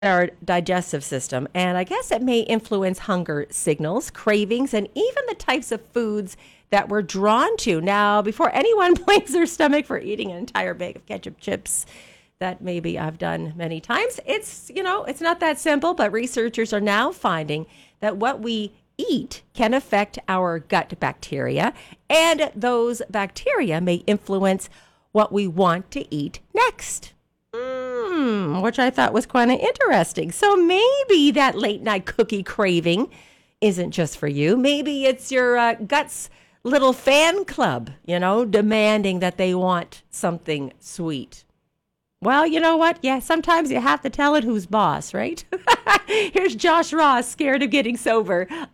our digestive system, and I guess it may influence hunger signals, cravings, and even the types of foods that we're drawn to. Now, before anyone blames their stomach for eating an entire bag of ketchup chips, that maybe I've done many times, it's not that simple, but researchers are now finding that what we eat can affect our gut bacteria, and those bacteria may influence what we want to eat next. Which I thought was kind of interesting. So maybe that late night cookie craving isn't just for you. Maybe it's your gut's little fan club, demanding that they want something sweet. Well, you know what? Yeah, sometimes you have to tell it who's boss, right? Here's Josh Ross, scared of getting sober